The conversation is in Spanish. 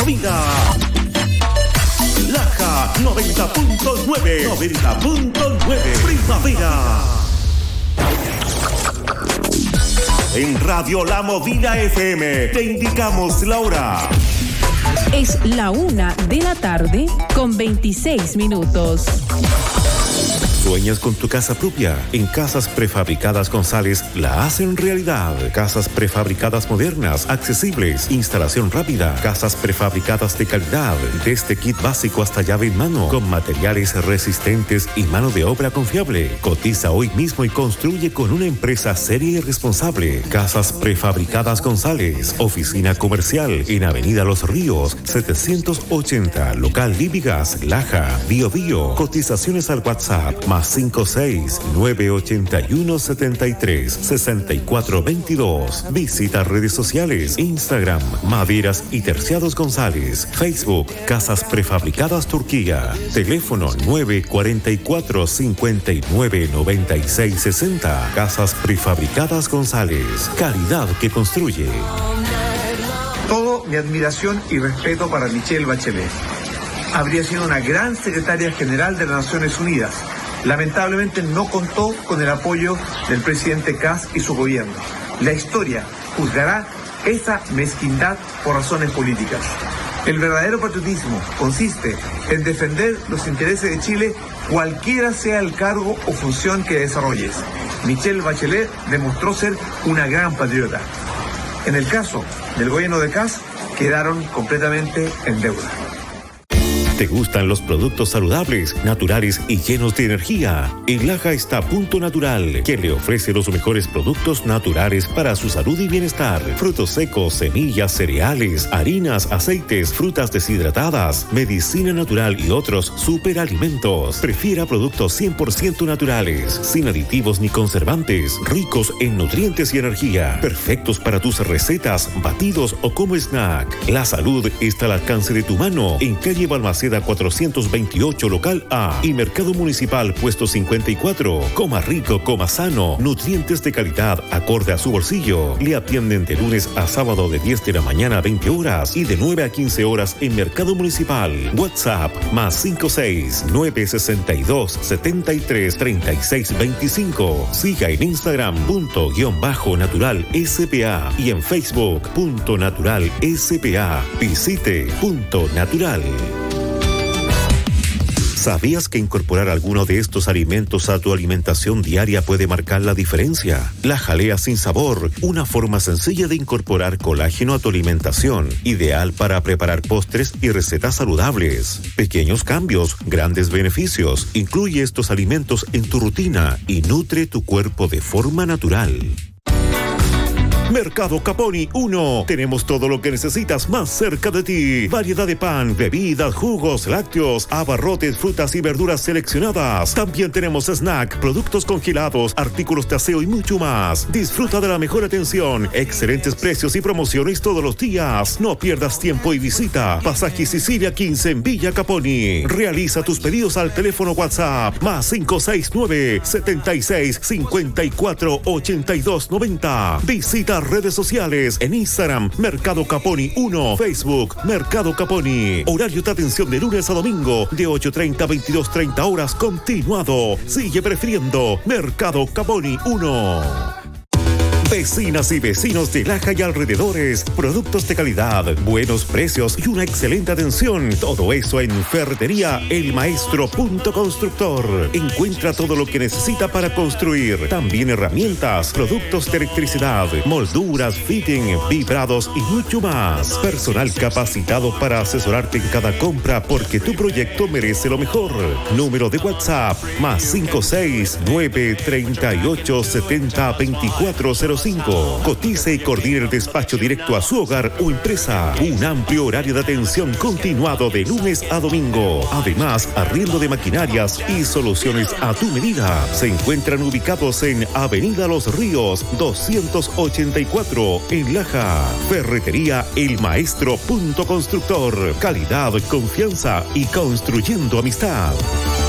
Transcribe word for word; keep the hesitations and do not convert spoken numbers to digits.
Vida. Laja noventa punto nueve. noventa punto nueve. Primavera. En Radio La Movida F M te indicamos la hora. Es la una de la tarde con veintiséis minutos. ¿Sueñas con tu casa propia? En Casas Prefabricadas González la hacen realidad. Casas prefabricadas modernas, accesibles, instalación rápida, casas prefabricadas de calidad, desde kit básico hasta llave en mano, con materiales resistentes y mano de obra confiable. Cotiza hoy mismo y construye con una empresa seria y responsable. Casas Prefabricadas González, oficina comercial en Avenida Los Ríos, setecientos ochenta, local Libigas, Laja, Bio Bio. Cotizaciones al WhatsApp más cinco seis nueve ocho uno siete tres seis cuatro dos dos. Visita redes sociales, Instagram, Maderas y Terciados González, Facebook, Casas Prefabricadas Turquía, teléfono nueve cuatro cuatro cinco nueve nueve seis seis cero. Casas Prefabricadas González, calidad que construye. Todo mi admiración y respeto para Michelle Bachelet. Habría sido una gran secretaria general de las Naciones Unidas. Lamentablemente no contó con el apoyo del presidente Kast y su gobierno. La historia juzgará esa mezquindad por razones políticas. El verdadero patriotismo consiste en defender los intereses de Chile, cualquiera sea el cargo o función que desarrolles. Michelle Bachelet demostró ser una gran patriota. En el caso del gobierno de Kast, quedaron completamente en deuda. ¿Te gustan los productos saludables, naturales y llenos de energía? En Laja está Punto Natural, que le ofrece los mejores productos naturales para su salud y bienestar. Frutos secos, semillas, cereales, harinas, aceites, frutas deshidratadas, medicina natural y otros superalimentos. Prefiera productos cien por ciento naturales, sin aditivos ni conservantes, ricos en nutrientes y energía, perfectos para tus recetas, batidos o como snack. La salud está al alcance de tu mano en calle Balmaceda cuatrocientos veintiocho, local A, y Mercado Municipal, puesto cincuenta y cuatro. Coma rico, coma sano, nutrientes de calidad acorde a su bolsillo. Le atienden de lunes a sábado de diez de la mañana a veinte horas y de nueve a quince horas en Mercado Municipal. WhatsApp más cinco seis nueve seis dos siete tres tres seis dos cinco. Siga en Instagram punto guión bajo natural S P A y en Facebook punto natural S P A. Visite Punto Natural. ¿Sabías que incorporar alguno de estos alimentos a tu alimentación diaria puede marcar la diferencia? La jalea sin sabor, una forma sencilla de incorporar colágeno a tu alimentación, ideal para preparar postres y recetas saludables. Pequeños cambios, grandes beneficios. Incluye estos alimentos en tu rutina y nutre tu cuerpo de forma natural. Mercado Caponi uno. Tenemos todo lo que necesitas más cerca de ti. Variedad de pan, bebidas, jugos, lácteos, abarrotes, frutas y verduras seleccionadas. También tenemos snack, productos congelados, artículos de aseo y mucho más. Disfruta de la mejor atención, excelentes precios y promociones todos los días. No pierdas tiempo y visita Pasaje Sicilia quince en Villa Caponi. Realiza tus pedidos al teléfono WhatsApp más cinco seis nueve siete seis cinco cuatro ocho dos nueve cero. Visita redes sociales en Instagram Mercado Caponi uno, Facebook Mercado Caponi. Horario de atención de lunes a domingo de ocho treinta a veintidós treinta horas continuado. Sigue prefiriendo Mercado Caponi uno. Vecinas y vecinos de Laja y alrededores, productos de calidad, buenos precios y una excelente atención. Todo eso en Ferretería El Maestro Punto Constructor. Encuentra todo lo que necesita para construir. También herramientas, productos de electricidad, molduras, fitting, vibrados y mucho más. Personal capacitado para asesorarte en cada compra porque tu proyecto merece lo mejor. Número de WhatsApp más cinco seis nueve tres ocho siete cero dos cuatro cero cinco. Cotice y coordine el despacho directo a su hogar o empresa. Un amplio horario de atención continuado de lunes a domingo. Además, arriendo de maquinarias y soluciones a tu medida. Se encuentran ubicados en Avenida Los Ríos doscientos ochenta y cuatro en Laja. Ferretería El Maestro Punto Constructor. Calidad, confianza y construyendo amistad.